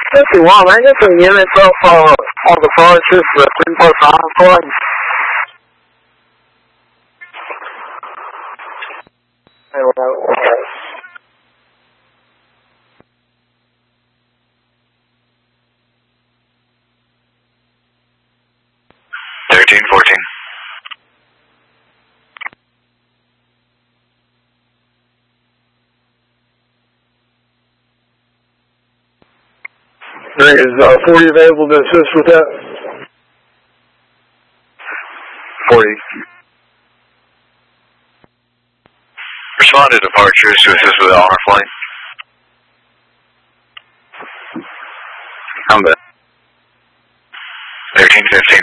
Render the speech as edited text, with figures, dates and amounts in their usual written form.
51, man, get some units up on the forest, just 345 please. Thirteen, 14. Is 40 available to assist with that? 40. Respond to departures to assist with the honor flight. Combat. 13, 15.